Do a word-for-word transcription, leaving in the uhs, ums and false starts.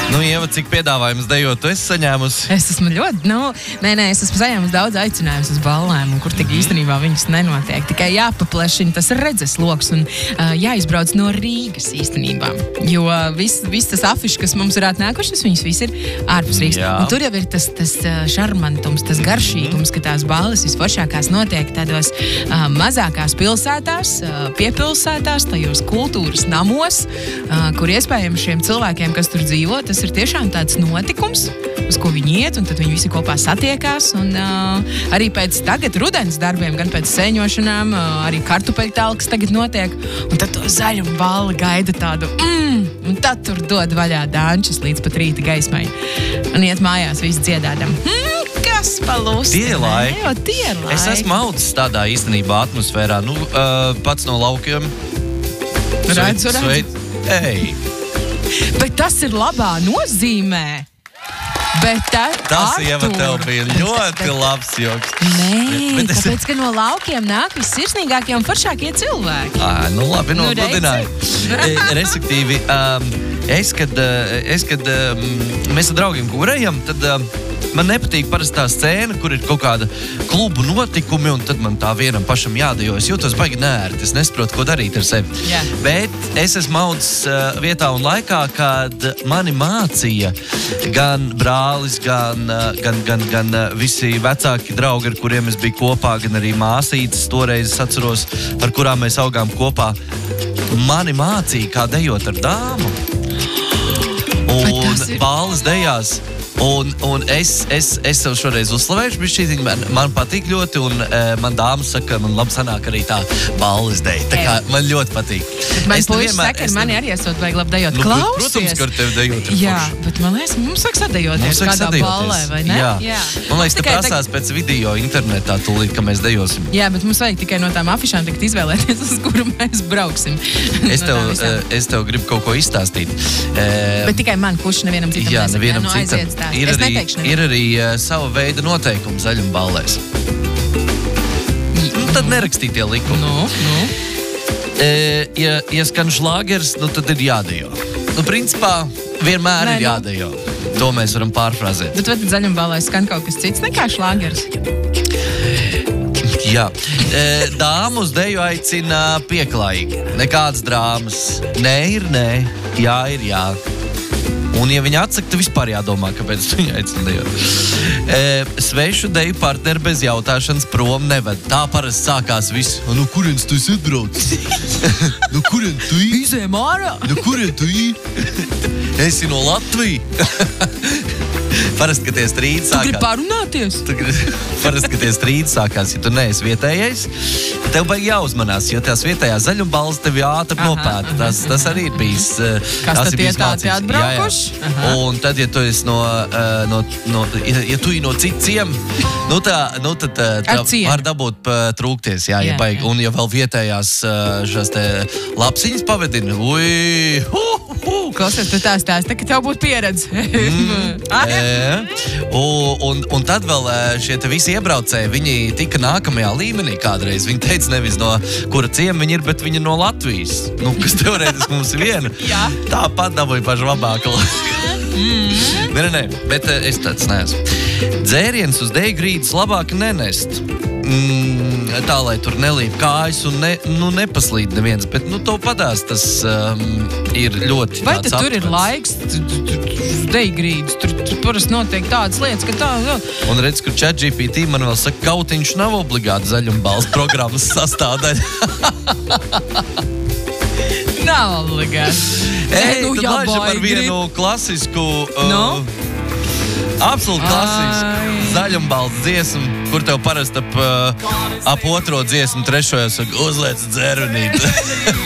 Nu, Ieva, cik piedāvājums dejot tu esi saņēmusi? Es esmu ļoti, nu, nē, nē, es esmu saņēmusi daudz aicinājumus uz ballēm, un kur tik īstenībā viņas nenotiek. Tikai jāpaplešina tas redzes loks un uh, jāizbrauc no Rīgas īstenībā. Jo viss vis tas afišs, kas mums ir atnākušas, viņas viss ir ārpus Rīgas. Jā. Un tur jau ir tas, tas šarmantums, tas garšīgums, ka tās balles visforšākās notiek tādos uh, mazākās pilsētās, uh, piepilsētās, tajos kultūras namos, uh, kur iespējams šiem cilvēkiem, kas tur dzīvo, tas ir tiešām tāds notikums, uz ko viņi iet, un tad viņi visi kopā satiekās. Un uh, arī pēc tagad rudens darbiem, gan pēc sēņošanām, uh, arī kartupeļu talkas tagad notiek. Un tad to zaļumu balli gaida tādu, mm, un tad tur dod vaļā dāņšas līdz pat rīta gaismai. Un iet mājās visi dziedādam. Mm, kas palusti? Tie laiki. Jo, tie laiki. Es esmu audzis tādā īstenībā atmosfērā. Nu, uh, pats no laukiem. Redzu, redzu. Ej! Bet tas ir labā nozīmē. Bet tā, Tas, Artur, Ieva, tev bija ļoti labs joks. Nē, Bet es- tāpēc, ka no laukiem nāk vissirsnīgākie un foršākie cilvēki. Ā, nu labi, Nu, nodudināji. E, Respektīvi, um, es, kad, uh, es, kad um, mēs ar draugiem gurējam, tad um, man nepatīk parasti tā scēna, kur ir kaut kāda klubu notikumi, un tad man tā vienam pašam jādejo. Es jūtos baigi nērti, es nesaprotu, ko darīt ar sevi. Jā. Bet es esmu audzis uh, vietā un laikā, kad mani mācīja gan brālis, gan, uh, gan, gan, gan uh, visi vecāki draugi, ar kuriem es biju kopā, gan arī māsītes toreiz es atceros, ar kurām mēs augām kopā. Mani mācīja, kā dejot ar dāmu. Un tas ir- balles dejās. Un, un es, es, es sev šoreiz uzslavēšu, bet šī man, man patīk ļoti, un e, man dāmas saka, man labi sanāk arī tā balles deja. Tā kā man ļoti patīk. Man Es puiši nevienmēr- saka, es ka mani ne- arī esot vajag labi dejot. Nu, Klausies! protams, ka ar tevi dejot ir Jā, forši. bet man liekas, mums saka sadejoties Mums vajag kādā sadejoties. ballē, vai ne? Jā. Man liekas, te Tikai prasās pēc video internetā tūlīt, ka mēs dejosim. Jā, bet mums vajag tikai no tām afišām tikt izvēlēties, uz kuru mēs brauksim. Es No tev, tām visām. e, es tev gribu kaut ko izstāstīt. E, Bet tikai man puši nevienam citam Jā, nesaka. nevienam Nu, citam. aiziet stāst. Ir Es arī, neteikšu ir arī uh, sava veida noteikumi zaļumballēs. Nu, tad nerakstītie likumi. Nu, nu. E, ja, ja skan šlāgers, nu tad ir jādejo. Nu, principā, vienmēr Nē, ir nu. jādejo. To mēs varam pārfrāzēt. Bet vai tad zaļumballē skan kaut kas cits nekā šlāgers? Jā. E, dāmu uz deju aicina pieklājīgi. Nekādas drāmas. Nē ir nē, jā ir jā. Un, ja viņi atsaka, tad vispār jādomā, kāpēc viņi aicina dejot. E, svešu deju partneri bez jautāšanas prom neved. Tā parasti sākās viss. Nu, kurienes tu esi atbraucis? Nu, kurien tu esi? Izējām ārā! Nu, kurien tu esi? Esi no Latvijas? Parasti, kad tie strīdi Tu gribi sākās. parunāties? Tu gribi- Parasti, kad tie strīdi sākās, ja tu neesi vietējais, tad tev vajag jāuzmanās, jo tās vietējās zaļumbales tevi ātri Aha, nopēta. aha, Tas, tas arī ir bijis. eh, Kas tas tad ir tie bijis tādi mācības. atbraukuši? Jā, jā. Aha. Un tad, ja tu esi no, eh, no, no ja, ja tu esi no cita ciema, nu, tā, nu tad eh, tā Ar cienu. var dabūt eh, trūkties. Jā, Jā, ja baigi. jā. Un ja vēl vietējās eh, šās te lapsiņas pavadina, ui, hu, hu. Klausies, tu tā stāsti, ka tev būtu pieredze. Ah, E, un, un, un tad vēl e, šie te visi iebraucēji, viņi tika nākamajā līmenī kādreiz. Viņi teica nevis no kura ciema viņi ir, bet viņi no Latvijas. Nu, kas teorētiski mums ir viena. Jā. Tāpat dabūja pašu labāku. Nē, nē, nē, bet e, es tāds neesmu. Dzēriens uz deju grīdas labāk nenest. Mm, tā, lai tur nelīp kājas un ne, nu, nepaslīd neviens. Bet, nu, to padās, tas um, ir ļoti Vai tāds tad tur ir aptvers. laiks, dejgrīdas, tur, tur parasti notiek tādas lietas, ka tā, jā. Un redz, ka ChatGPT man vēl saka, ka kautiņš nav obligāti zaļumbalsts programmas sastāvdaļa. Nav obligāti. Ej, nu, tad ja laižam ar baigi vienu klasisku, uh, Nu? absolūti klasisku Ai. zaļumbalsts dziesmu, kur tev parasti ap, uh, ap otro dziesmu, trešo jau saka, uzliec dzērvenīt.